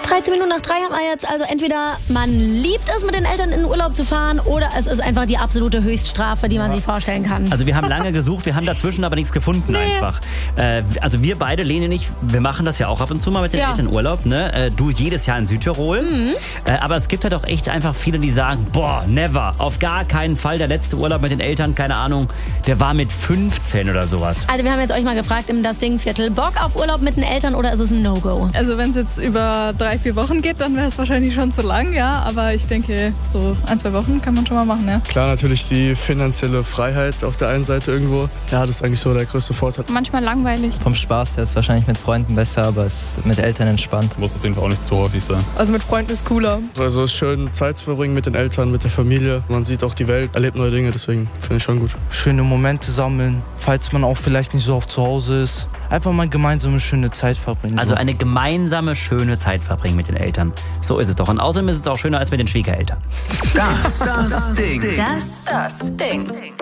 13 Minuten nach 3 haben wir jetzt. Also entweder man liebt es, mit den Eltern in den Urlaub zu fahren, oder es ist einfach die absolute Höchststrafe, die man sich vorstellen kann. Also wir haben lange gesucht, wir haben dazwischen aber nichts gefunden einfach. Also wir beide, Lene und ich, wir machen das ja auch ab und zu mal mit den Eltern Urlaub. Ne? Du jedes Jahr in Südtirol. Aber es gibt halt auch echt einfach viele, die sagen, boah, never, auf gar keinen Fall. Der letzte Urlaub mit den Eltern, keine Ahnung, der war mit 15 oder sowas. Also wir haben jetzt euch mal gefragt im Das Ding-Viertel, Bock auf Urlaub mit den Eltern oder ist es ein No-Go? Also wenn es jetzt über 3-4 Wochen geht, dann wäre es wahrscheinlich schon zu lang, ja. Aber ich denke, so 1-2 Wochen kann man schon mal machen, ja. Klar, natürlich die finanzielle Freiheit auf der einen Seite irgendwo. Ja, das ist eigentlich so der größte Vorteil. Manchmal langweilig. Vom Spaß her ist wahrscheinlich mit Freunden besser, aber es ist mit Eltern entspannt. Muss auf jeden Fall auch nicht so häufig sein. Also mit Freunden ist cooler. Also es ist schön, Zeit zu verbringen mit den Eltern, mit der Familie. Man sieht auch die Welt, erlebt neue Dinge, deswegen finde ich schon gut. Schöne Momente sammeln, falls man auch vielleicht nicht so oft zu Hause ist. Einfach mal gemeinsam eine schöne Zeit verbringen. Also eine gemeinsame, schöne Zeit verbringen mit den Eltern. So ist es doch. Und außerdem ist es auch schöner als mit den Schwiegereltern. Das Ding. Das Ding.